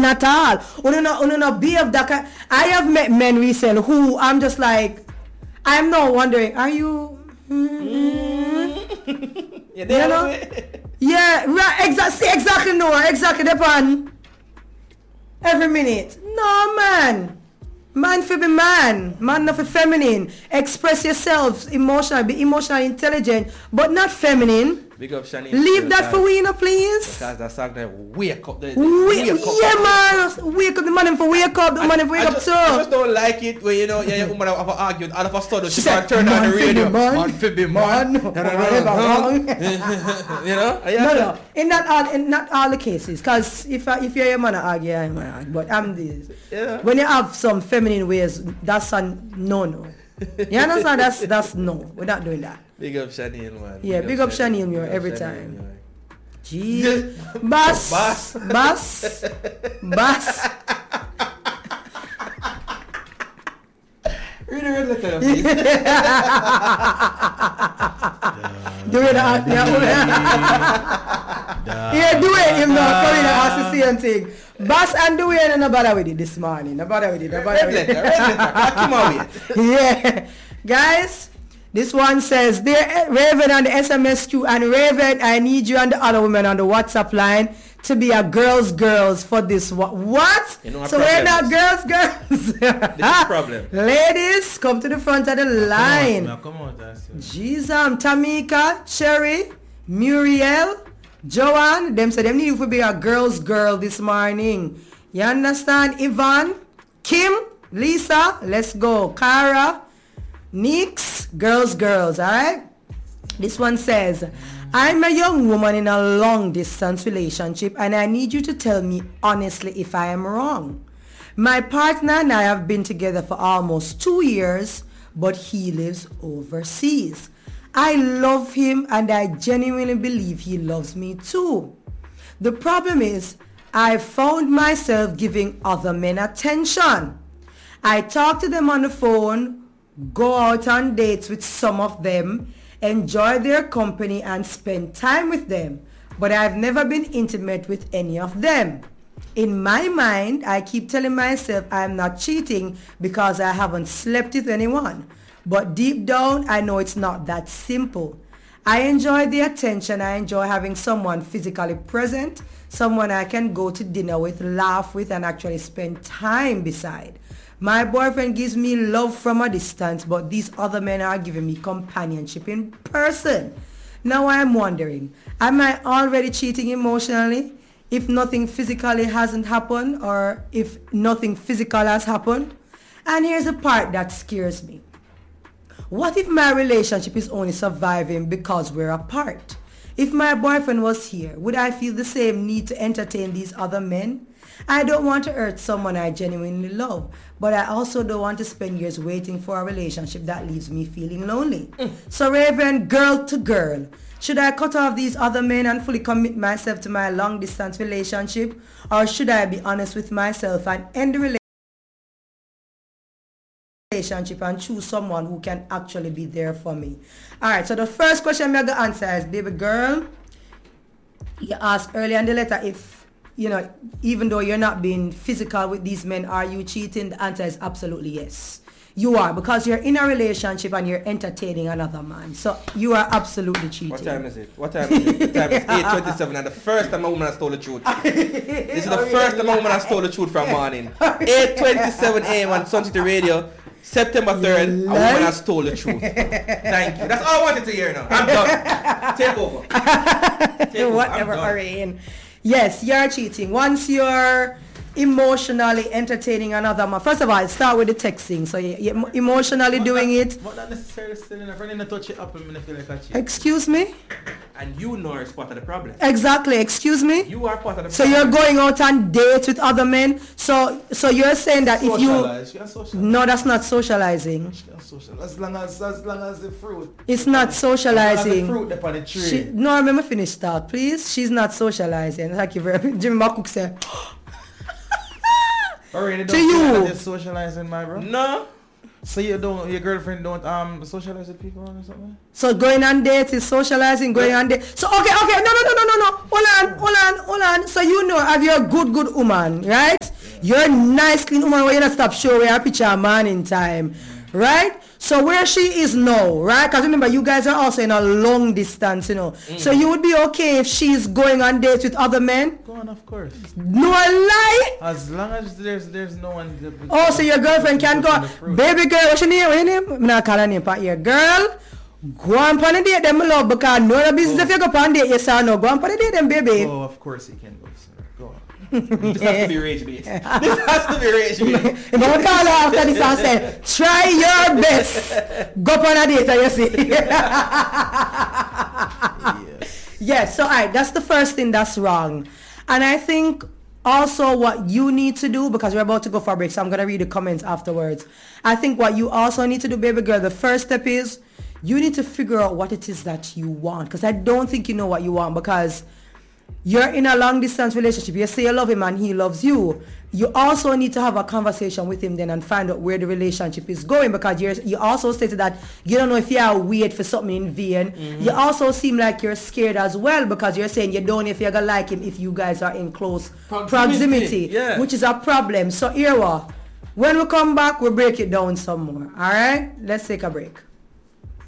at all. Uno behave that. I have met men recently who I'm just like, I'm now wondering, are you? You know? Yeah, right. Exactly. No, exactly. Depend. Every minute. No, man. Man for be man not for feminine. Express yourselves emotional, be emotionally intelligent, but not feminine. Big up Shani. Leave that for we, please. Because that song that wake up. Yeah, man. Wake up the man for wake up. The man for wake up too. I just don't like it when your woman have argued. All of a sudden she can't turn on the radio. Man for be man. No. No. In not all the cases. Because if you're a man, I argue, I'm a argue. But I'm this. Yeah. When you have some feminine ways, that's a no. You understand? That's no. We're not doing that. Big up Shani, man. Yeah, big up Shani every time. Jeez. Bass. Read the red letter, please. Do it. Yeah, do it. Him now coming and ask the same thing. Bass and do it and no bother with it this morning. No bother with it. Red letter. Come on with it. Yeah. Guys, this one says, Dear Raven on the SMS queue, and Raven, I need you and the other women on the WhatsApp line to be a girls for this. What? You know so we're not girls. This is the problem. Ladies, come to the front of the line. Come on, Jesus, Tamika, Cherry, Muriel, Joanne, them say them need to be a girls this morning. You understand? Yvonne, Kim, Lisa, let's go. Cara, Nix, girls, alright? This one says, I'm a young woman in a long distance relationship and I need you to tell me honestly if I am wrong. My partner and I have been together for almost 2 years, but he lives overseas. I love him and I genuinely believe he loves me too. The problem is, I found myself giving other men attention. I talk to them on the phone, go out on dates with some of them, enjoy their company and spend time with them, but I've never been intimate with any of them. In my mind, I keep telling myself I'm not cheating because I haven't slept with anyone. But deep down, I know it's not that simple. I enjoy the attention. I enjoy having someone physically present, someone I can go to dinner with, laugh with, and actually spend time beside. My boyfriend gives me love from a distance, but these other men are giving me companionship in person. Now I'm wondering, am I already cheating emotionally if nothing physically hasn't happened, or if nothing physical has happened? And here's the part that scares me. What if my relationship is only surviving because we're apart? If my boyfriend was here, would I feel the same need to entertain these other men? I don't want to hurt someone I genuinely love, but I also don't want to spend years waiting for a relationship that leaves me feeling lonely. So Raven, girl to girl, should I cut off these other men and fully commit myself to my long distance relationship, or should I be honest with myself and end the relationship and choose someone who can actually be there for me? Alright, so the first question I'm going to answer is, baby girl, you asked earlier in the letter if, even though you're not being physical with these men, are you cheating? The answer is absolutely yes. You are, because you're in a relationship and you're entertaining another man. So you are absolutely cheating. What time is it? The time is 8:27, and the first time a woman has told the truth. This is the first time a woman has told the truth from morning. 8:27 a.m. on Sun City Radio. September 3rd, a woman has told the truth. Thank you. That's all I wanted to hear now. I'm done. Take over. Whatever, Orion. Yes, you're cheating. Once you're emotionally entertaining another man, first of all, start with the texting. So you're emotionally doing it. But not necessarily still in a friend in the touch it up and I feel like a cheat. Excuse me? And you know it's part of the problem. Exactly. Excuse me? You are part of the problem. So you're going out on dates with other men. So you're saying that if you... No, that's not socializing. As long as the fruit. It's not socializing. As long as the fruit upon the tree. No, remember finish that, please. She's not socializing. Thank you very much. Jimmy McCook said... Already to you. Socializing, my bro? No. So your girlfriend don't socialize with people or something? So going on dates is socializing, going on dates. So okay, no. Hold on. So you know, if you're a good woman, right? You're a nice, clean woman where you not stop showing her picture at morning time. Right? So where she is now, right? Because remember, you guys are also in a long distance, you know. So you would be okay if she's going on dates with other men? Go on, of course. No lie? As long as there's no one. Oh, so your girlfriend can go. Baby girl, what's your name? What's your name? I'm not calling her name, but your girl. Go on a date them, love, because no business if you go on a date, yes or no. Go on a date them, baby. Oh, of course you can go, sir. Go on. This has to be rage bait. This has to be rage bait. If I call her after this and say, try your best. Go on a date, you see. Yes, so alright, that's the first thing that's wrong. And I think also what you need to do, because we're about to go for a break, so I'm going to read the comments afterwards. I think what you also need to do, baby girl, the first step is you need to figure out what it is that you want. Because I don't think you know what you want, because you're in a long distance relationship. You say you love him and he loves you. You also need to have a conversation with him then and find out where the relationship is going, because you also stated that you don't know if you are wait for something in vain. You also seem like you're scared as well, because you're saying you don't know if you're going to like him if you guys are in close proximity. Which is a problem. So here we are. When we come back, we'll break it down some more. Alright? Let's take a break.